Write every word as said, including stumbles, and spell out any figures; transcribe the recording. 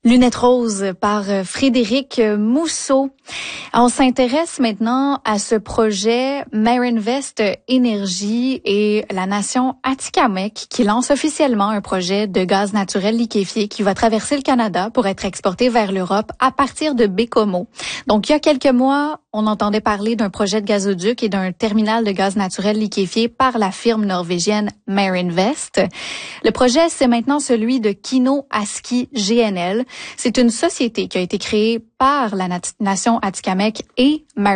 Lunettes roses par Frédéric Mousseau. On s'intéresse maintenant à ce projet Marinvest Énergie et la nation Atikamekw qui lance officiellement un projet de gaz naturel liquéfié qui va traverser le Canada pour être exporté vers l'Europe à partir de Baie-Comeau. Donc, il y a quelques mois, on entendait parler d'un projet de gazoduc et d'un terminal de gaz naturel liquéfié par la firme norvégienne Marinvest. Le projet, c'est maintenant celui de Kino Aski G N L. C'est une société qui a été créée par la nat- nation Atikamekw et Marinvest.